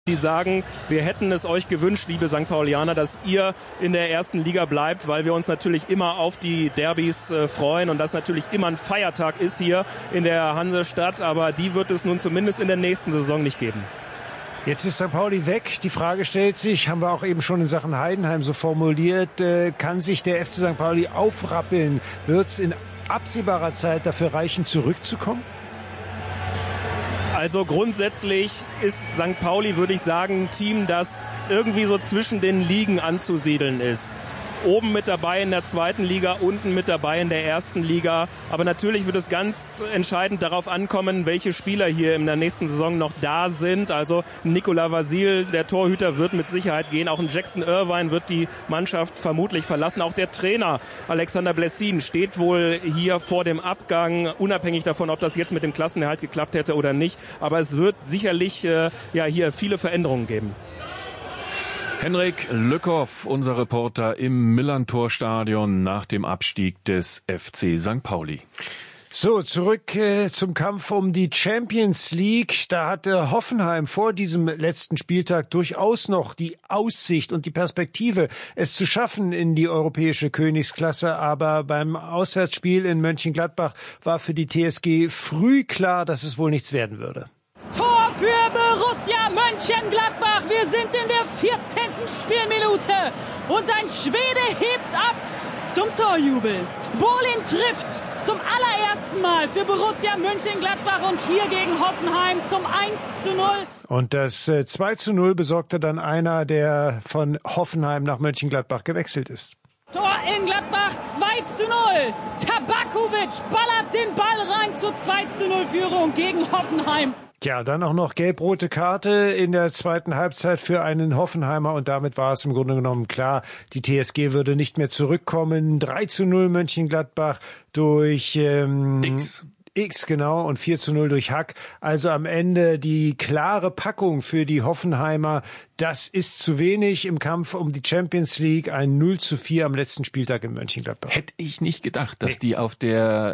Die sagen, wir hätten es euch gewünscht, liebe St. Paulianer, dass ihr in der ersten Liga bleibt, weil wir uns natürlich immer auf die Derbys freuen und das natürlich immer ein Feiertag ist hier in der Hansestadt, aber die wird es nun zumindest in der nächsten Saison nicht geben. Jetzt ist St. Pauli weg. Die Frage stellt sich, haben wir auch eben schon in Sachen Heidenheim so formuliert, kann sich der FC St. Pauli aufrappeln? Wird es in absehbarer Zeit dafür reichen, zurückzukommen? Also grundsätzlich ist St. Pauli, würde ich sagen, ein Team, das irgendwie so zwischen den Ligen anzusiedeln ist. Oben mit dabei in der zweiten Liga, unten mit dabei in der ersten Liga. Aber natürlich wird es ganz entscheidend darauf ankommen, welche Spieler hier in der nächsten Saison noch da sind. Also Nicolas Vasil, der Torhüter, wird mit Sicherheit gehen. Auch ein Jackson Irvine wird die Mannschaft vermutlich verlassen. Auch der Trainer Alexander Blessin steht wohl hier vor dem Abgang, unabhängig davon, ob das jetzt mit dem Klassenerhalt geklappt hätte oder nicht. Aber es wird sicherlich hier viele Veränderungen geben. Henrik Lückhoff, unser Reporter im Millerntor-Stadion nach dem Abstieg des FC St. Pauli. So, zurück zum Kampf um die Champions League. Da hatte Hoffenheim vor diesem letzten Spieltag durchaus noch die Aussicht und die Perspektive, es zu schaffen in die europäische Königsklasse. Aber beim Auswärtsspiel in Mönchengladbach war für die TSG früh klar, dass es wohl nichts werden würde. Tor für Borussia Mönchengladbach. Wir sind in der 14. Spielminute und ein Schwede hebt ab zum Torjubel. Bolin trifft zum allerersten Mal für Borussia Mönchengladbach und hier gegen Hoffenheim zum 1:0. Und das 2:0 besorgte dann einer, der von Hoffenheim nach Mönchengladbach gewechselt ist. Tor in Gladbach, 2:0. Tabakovic ballert den Ball rein zur 2:0-Führung gegen Hoffenheim. Tja, dann auch noch gelb-rote Karte in der zweiten Halbzeit für einen Hoffenheimer und damit war es im Grunde genommen klar, die TSG würde nicht mehr zurückkommen. 3:0 Mönchengladbach durch X, genau, und 4:0 durch Hack. Also am Ende die klare Packung für die Hoffenheimer. Das ist zu wenig im Kampf um die Champions League. Ein 0:4 am letzten Spieltag in Mönchengladbach. Hätte ich nicht gedacht, dass die auf der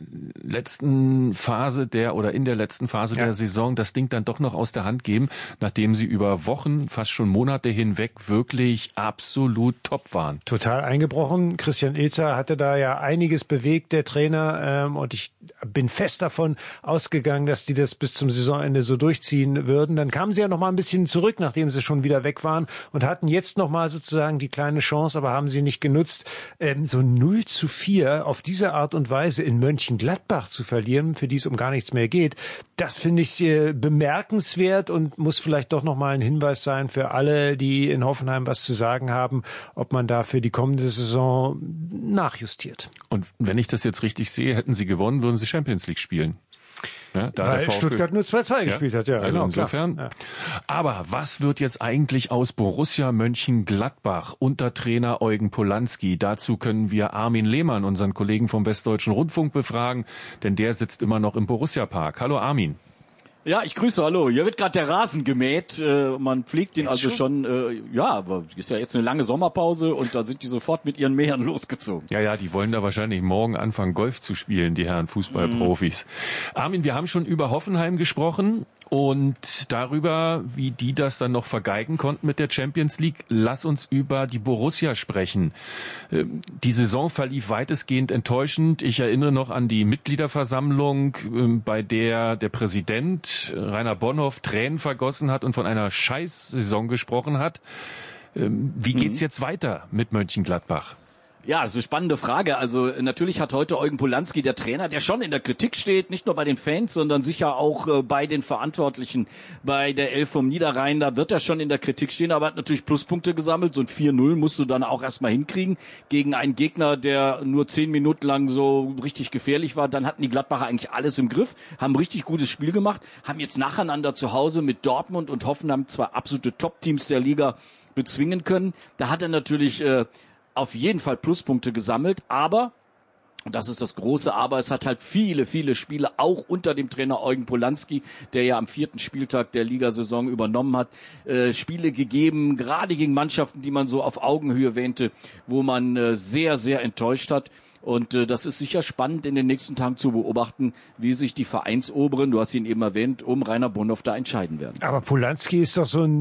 letzten Phase in der letzten Phase der Saison das Ding dann doch noch aus der Hand geben, nachdem sie über Wochen, fast schon Monate hinweg wirklich absolut top waren. Total eingebrochen. Christian Ilzer hatte da ja einiges bewegt, der Trainer, und ich bin fest davon ausgegangen, dass die das bis zum Saisonende so durchziehen würden. Dann kamen sie ja noch mal ein bisschen zurück, nachdem sie schon wieder weg waren und hatten jetzt noch mal sozusagen die kleine Chance, aber haben sie nicht genutzt. So 0:4 auf diese Art und Weise in Mönchengladbach zu verlieren, für die es um gar nichts mehr geht, das finde ich bemerkenswert und muss vielleicht doch noch mal ein Hinweis sein für alle, die in Hoffenheim was zu sagen haben, ob man da für die kommende Saison nachjustiert. Und wenn ich das jetzt richtig sehe, hätten sie gewonnen, würden sie Champions League spielen. Ja, weil Stuttgart nur 2:2 gespielt hat, ja. Also genau, insofern. Ja. Aber was wird jetzt eigentlich aus Borussia Mönchengladbach unter Trainer Eugen Polanski? Dazu können wir Armin Lehmann, unseren Kollegen vom Westdeutschen Rundfunk, befragen, denn der sitzt immer noch im Borussia-Park. Hallo Armin. Ja, ich grüße, hallo. Hier wird gerade der Rasen gemäht. Man pflegt den also schon, aber ist ja jetzt eine lange Sommerpause und da sind die sofort mit ihren Mähern losgezogen. Ja, die wollen da wahrscheinlich morgen anfangen, Golf zu spielen, die Herren Fußballprofis. Armin, wir haben schon über Hoffenheim gesprochen und darüber, wie die das dann noch vergeigen konnten mit der Champions League. Lass uns über die Borussia sprechen. Die Saison verlief weitestgehend enttäuschend. Ich erinnere noch an die Mitgliederversammlung, bei der der Präsident Rainer Bonhoff Tränen vergossen hat und von einer Scheißsaison gesprochen hat. Wie geht's jetzt weiter mit Mönchengladbach? Ja, das ist eine spannende Frage. Also natürlich hat heute Eugen Polanski, der Trainer, der schon in der Kritik steht, nicht nur bei den Fans, sondern sicher auch bei den Verantwortlichen bei der Elf vom Niederrhein, da wird er schon in der Kritik stehen, aber hat natürlich Pluspunkte gesammelt. So ein 4:0 musst du dann auch erstmal hinkriegen gegen einen Gegner, der nur 10 Minuten lang so richtig gefährlich war. Dann hatten die Gladbacher eigentlich alles im Griff, haben ein richtig gutes Spiel gemacht, haben jetzt nacheinander zu Hause mit Dortmund und Hoffenheim zwei absolute Top-Teams der Liga bezwingen können. Da hat er natürlich auf jeden Fall Pluspunkte gesammelt, aber Und das ist das Große, aber es hat halt viele, viele Spiele, auch unter dem Trainer Eugen Polanski, der ja am 4. Spieltag der Ligasaison übernommen hat, Spiele gegeben, gerade gegen Mannschaften, die man so auf Augenhöhe wähnte, wo man sehr, sehr enttäuscht hat. Und das ist sicher spannend in den nächsten Tagen zu beobachten, wie sich die Vereinsoberen, du hast ihn eben erwähnt, um Rainer Bonhoff da entscheiden werden. Aber Polanski ist doch so ein